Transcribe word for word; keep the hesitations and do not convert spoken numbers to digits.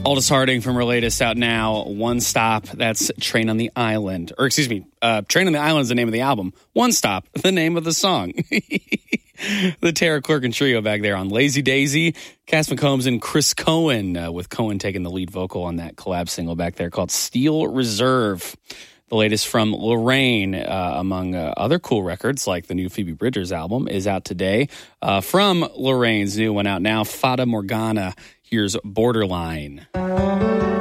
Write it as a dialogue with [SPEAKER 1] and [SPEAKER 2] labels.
[SPEAKER 1] Aldous Harding from her latest out now, One Stop. That's Train on the Island. Or excuse me, uh, Train on the Island is the name of the album. One Stop, the name of the song. The Tara Clerkin Trio back there on Lazy Daisy. Cass McCombs and Chris Cohen, uh, with Cohen taking the lead vocal on that collab single back there called Steel Reserve. The latest from Lorraine, uh, among uh, other cool records like the new Phoebe Bridgers album, is out today. Uh, from Lorraine's new one out now, Fata Morgana. Here's Borderline.